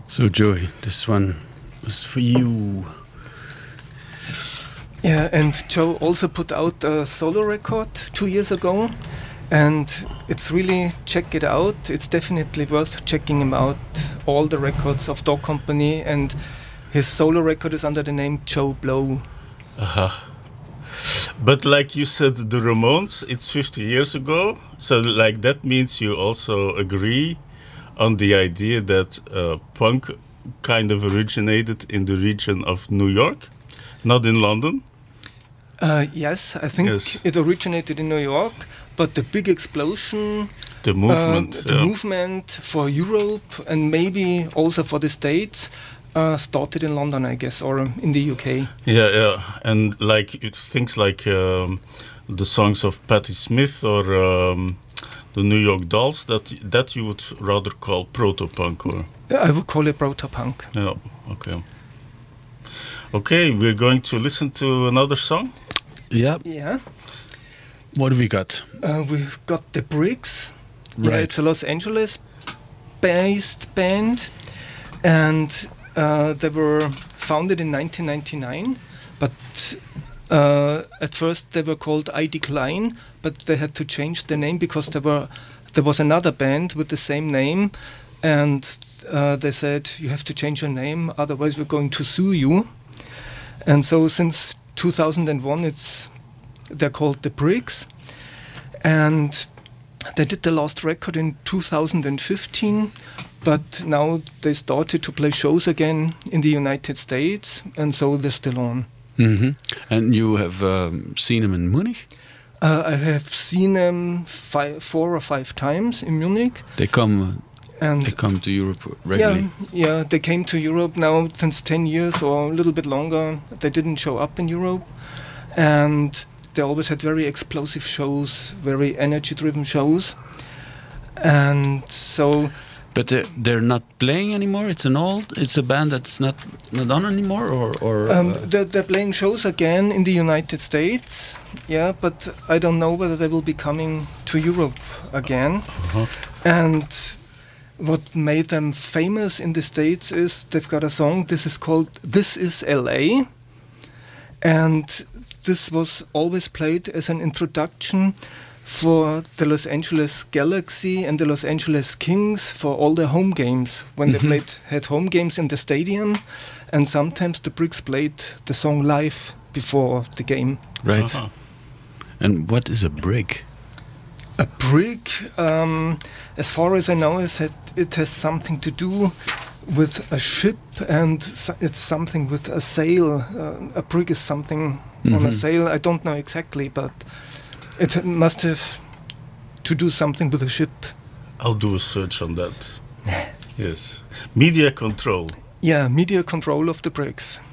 So Joey, this one is for you. Yeah, and Joe also put out a solo record 2 years ago, and it's really, check it out. It's definitely worth checking him out. All the records of Dog Company, and his solo record is under the name Joe Blow. Uh-huh. But like you said, the Ramones, it's 50 years ago. So like that means you also agree on the idea that punk kind of originated in the region of New York, not in London. Yes, I think it originated in New York, but the big explosion, the movement for Europe and maybe also for the States started in London, I guess, or in the UK. Yeah, and like things like the songs of Patti Smith or the New York Dolls, that you would rather call proto-punk, or? I would call it proto-punk. Yeah, okay. Okay, we're going to listen to another song. Yeah. Yeah. What have we got? We've got The Bricks. Right. Yeah, it's a Los Angeles-based band, and they were founded in 1999, but at first they were called I Decline, but they had to change their name because there was another band with the same name, and they said, you have to change your name, otherwise we're going to sue you. And so since 2001 they're called The Bricks, and they did the last record in 2015, but now they started to play shows again in the United States, and so they're still on. Mm-hmm. And you have seen them in Munich? I have seen them 4 or 5 times in Munich. They come to Europe regularly? Yeah, they came to Europe now since 10 years or a little bit longer. They didn't show up in Europe, and they always had very explosive shows, very energy-driven shows. And so... But they're not playing anymore? It's a band that's not on anymore? Or they're playing shows again in the United States, yeah, but I don't know whether they will be coming to Europe again. Uh-huh. And what made them famous in the States is they've got a song, this is called This Is LA, and this was always played as an introduction for the Los Angeles Galaxy and the Los Angeles Kings for all their home games, when they had home games in the stadium, and sometimes the Bricks played the song live before the game. Right. Uh-huh. And what is a brick? A brick, as far as I know, it has something to do with a ship, and it's something with a sail. A brick is something on a sail. I don't know exactly, but it must have to do something with a ship. I'll do a search on that. Yes. Media Control. Yeah, Media Control of the Bricks.